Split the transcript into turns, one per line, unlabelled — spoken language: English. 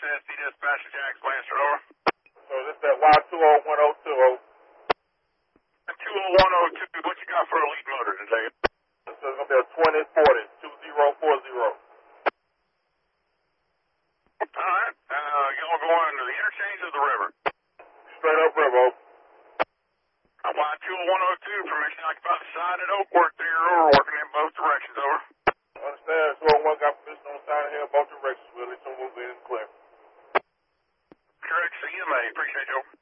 SD Dispatcher Jack's Lancer, over.
So this that Y20102.
20102, what you got for a lead motor today?
So it's going to be a 2040.
Alright, y'all going to the interchange or the river?
Straight up river.
Y20102, permission to occupy the side at Oakwork there, over, working in both directions, over.
Understand, 201 got permission on the side of here in both directions, Willie, so we'll be in clear.
Correct, CMA, appreciate you.